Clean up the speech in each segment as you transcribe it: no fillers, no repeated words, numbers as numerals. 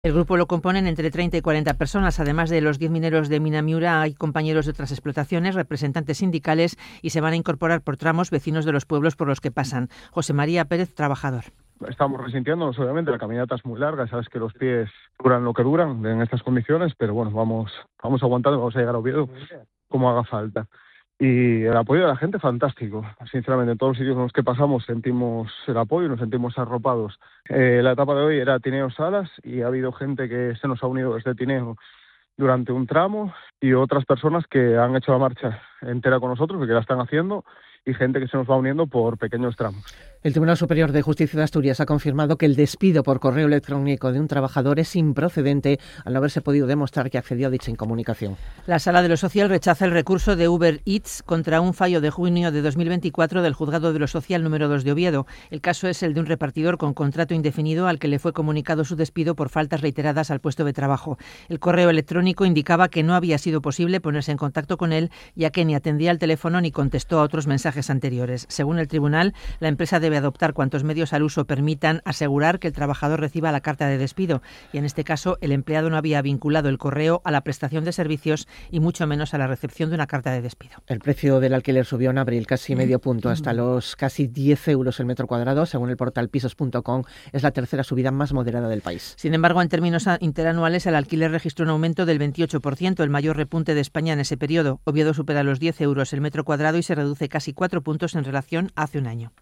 El grupo lo componen entre 30 y 40 personas. Además de los 10 mineros de Mina Miura, hay compañeros de otras explotaciones, representantes sindicales y se van a incorporar por tramos vecinos de los pueblos por los que pasan. José María Pérez, trabajador. Estamos resintiéndonos, obviamente, la caminata es muy larga, sabes que los pies duran lo que duran en estas condiciones, pero bueno, vamos aguantando, vamos a llegar a Oviedo como haga falta. Y el apoyo de la gente, fantástico. Sinceramente, en todos los sitios en los que pasamos sentimos el apoyo y nos sentimos arropados. La etapa de hoy era Tineo-Salas y ha habido gente que se nos ha unido desde Tineo durante un tramo y otras personas que han hecho la marcha entera con nosotros, que la están haciendo, y gente que se nos va uniendo por pequeños tramos. El Tribunal Superior de Justicia de Asturias ha confirmado que el despido por correo electrónico de un trabajador es improcedente al no haberse podido demostrar que accedió a dicha incomunicación. La Sala de lo Social rechaza el recurso de Uber Eats contra un fallo de junio de 2024 del Juzgado de lo Social número 2 de Oviedo. El caso es el de un repartidor con contrato indefinido al que le fue comunicado su despido por faltas reiteradas al puesto de trabajo. El correo electrónico indicaba que no había sido posible ponerse en contacto con él, ya que ni atendía al teléfono ni contestó a otros mensajes anteriores. Según el tribunal, la empresa debe adoptar cuantos medios al uso permitan asegurar que el trabajador reciba la carta de despido, y en este caso el empleado no había vinculado el correo a la prestación de servicios y mucho menos a la recepción de una carta de despido. El precio del alquiler subió en abril casi medio punto, hasta los casi 10 euros el metro cuadrado, según el portal pisos.com. Es la tercera subida más moderada del país. Sin embargo, en términos interanuales, el alquiler registró un aumento del 28%, el mayor repunte de España en ese periodo. Oviedo supera los 10 euros el metro cuadrado y se reduce casi 4 puntos en relación a hace un año.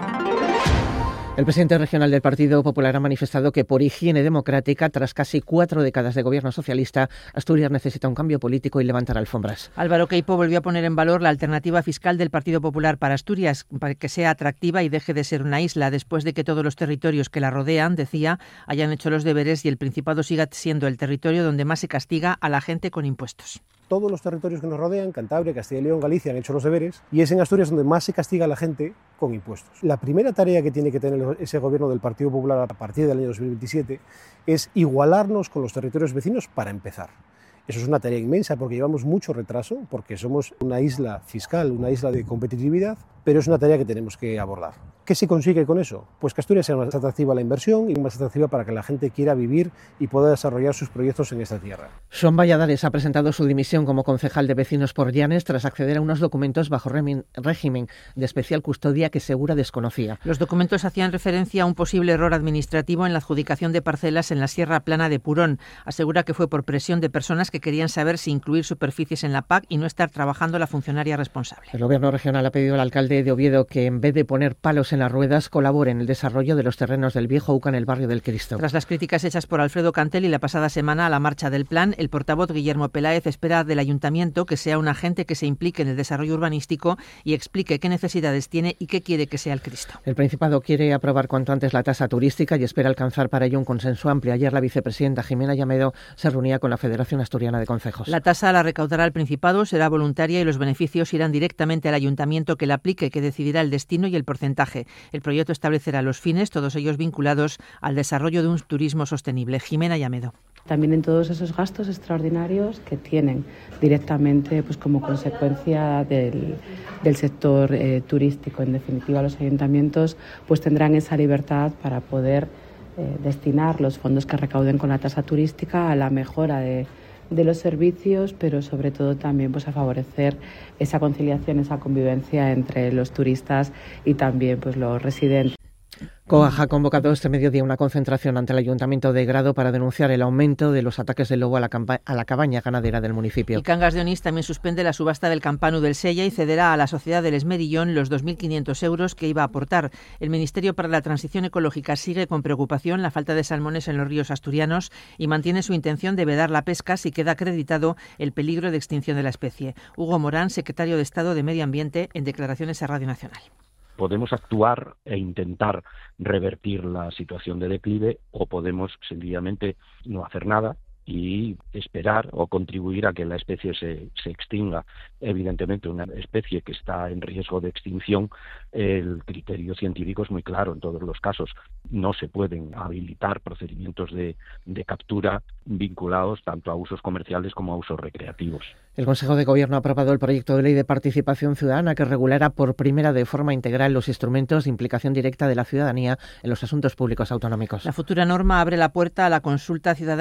El presidente regional del Partido Popular ha manifestado que por higiene democrática, tras casi 4 décadas de gobierno socialista, Asturias necesita un cambio político y levantar alfombras. Álvaro Queipo volvió a poner en valor la alternativa fiscal del Partido Popular para Asturias, para que sea atractiva y deje de ser una isla, después de que todos los territorios que la rodean, decía, hayan hecho los deberes y el Principado siga siendo el territorio donde más se castiga a la gente con impuestos. Todos los territorios que nos rodean, Cantabria, Castilla y León, Galicia, han hecho los deberes y es en Asturias donde más se castiga a la gente con impuestos. La primera tarea que tiene que tener ese gobierno del Partido Popular a partir del año 2027 es igualarnos con los territorios vecinos para empezar. Eso es una tarea inmensa porque llevamos mucho retraso, porque somos una isla fiscal, una isla de competitividad, pero es una tarea que tenemos que abordar. ¿Qué se consigue con eso? Pues que Asturias sea más atractiva a la inversión y más atractiva para que la gente quiera vivir y pueda desarrollar sus proyectos en esta tierra. Son Valladares ha presentado su dimisión como concejal de Vecinos por Llanes tras acceder a unos documentos bajo régimen de especial custodia que Segura desconocía. Los documentos hacían referencia a un posible error administrativo en la adjudicación de parcelas en la Sierra Plana de Purón. Asegura que fue por presión de personas que querían saber si incluir superficies en la PAC y no estar trabajando la funcionaria responsable. El Gobierno regional ha pedido al alcalde de Oviedo que, en vez de poner palos en las ruedas, colabore en el desarrollo de los terrenos del Viejo UCA en el barrio del Cristo. Tras las críticas hechas por Alfredo Cantel y la pasada semana a la marcha del plan, el portavoz Guillermo Peláez espera del ayuntamiento que sea un agente que se implique en el desarrollo urbanístico y explique qué necesidades tiene y qué quiere que sea el Cristo. El Principado quiere aprobar cuanto antes la tasa turística y espera alcanzar para ello un consenso amplio. Ayer la vicepresidenta Jimena Llamedo se reunía con la Federación Asturiana de Concejos. La tasa la recaudará el Principado, será voluntaria y los beneficios irán directamente al ayuntamiento que la aplique, que decidirá el destino y el porcentaje. El proyecto establecerá los fines, todos ellos vinculados al desarrollo de un turismo sostenible. Jimena Llamedo. También en todos esos gastos extraordinarios que tienen directamente como consecuencia del sector turístico. En definitiva, los ayuntamientos tendrán esa libertad para poder destinar los fondos que recauden con la tasa turística a la mejora de los servicios, pero sobre todo también a favorecer esa conciliación, esa convivencia entre los turistas y también los residentes. COAG ha convocado este mediodía una concentración ante el Ayuntamiento de Grado para denunciar el aumento de los ataques de lobo a la cabaña ganadera del municipio. Y Cangas de Onís también suspende la subasta del Campanu del Sella y cederá a la Sociedad del Esmerillón los 2.500 euros que iba a aportar. El Ministerio para la Transición Ecológica sigue con preocupación la falta de salmones en los ríos asturianos y mantiene su intención de vedar la pesca si queda acreditado el peligro de extinción de la especie. Hugo Morán, secretario de Estado de Medio Ambiente, en declaraciones a Radio Nacional. Podemos actuar e intentar revertir la situación de declive o podemos sencillamente no hacer nada y esperar o contribuir a que la especie se extinga. Evidentemente, una especie que está en riesgo de extinción, el criterio científico es muy claro en todos los casos. No se pueden habilitar procedimientos de captura vinculados tanto a usos comerciales como a usos recreativos. El Consejo de Gobierno ha aprobado el proyecto de ley de participación ciudadana que regulará por primera de forma integral los instrumentos de implicación directa de la ciudadanía en los asuntos públicos autonómicos. La futura norma abre la puerta a la consulta ciudadana